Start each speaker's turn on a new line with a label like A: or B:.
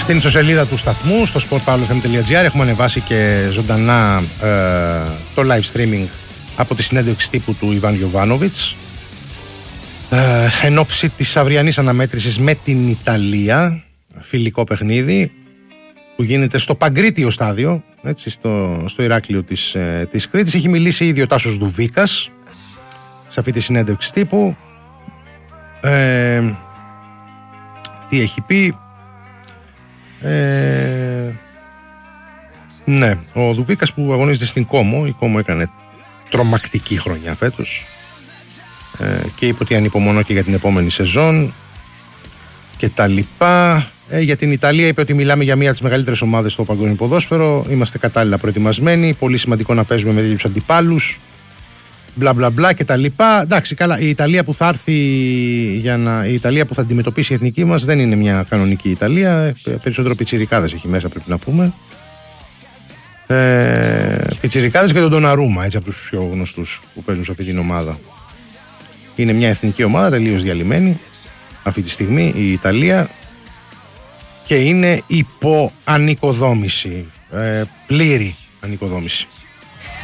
A: Στην ιστοσελίδα του σταθμού, στο sportpavlofm.gr, έχουμε ανεβάσει και ζωντανά το live streaming από τη συνέντευξη τύπου του Ιβάν Γιοβάνοβιτς εν ώψη της αυριανής αναμέτρησης με την Ιταλία, φιλικό παιχνίδι που γίνεται στο Παγκρίτιο στάδιο, έτσι, στο Ηράκλειο της Κρήτης. Έχει μιλήσει ήδη ο Τάσος Δουβίκας σε αυτή τη συνέντευξη τύπου. Τι έχει πει? Ναι, ο Δουβίκας που αγωνίζεται στην Κόμο, η Κόμο έκανε τρομακτική χρονιά φέτος και είπε ότι ανυπομονώ και για την επόμενη σεζόν και τα λοιπά. Για την Ιταλία είπε ότι μιλάμε για μία από τις μεγαλύτερες ομάδες στο παγκόσμιο ποδόσφαιρο, είμαστε κατάλληλα προετοιμασμένοι, πολύ σημαντικό να παίζουμε με τέτοιους αντιπάλους, μπλα μπλα μπλα και τα λοιπά. Εντάξει, καλά, η Ιταλία που θα έρθει η Ιταλία που θα αντιμετωπίσει η εθνική μας δεν είναι μια κανονική Ιταλία, περισσότερο πιτσιρικάδες έχει μέσα, πρέπει να πούμε. Πιτσιρικάδες και τον Ντοναρούμα, έτσι, από τους πιο γνωστούς που παίζουν σε αυτή την ομάδα. Είναι μια εθνική ομάδα τελείως διαλυμένη αυτή τη στιγμή η Ιταλία και είναι υπό ανοικοδόμηση, πλήρη ανοικοδόμηση.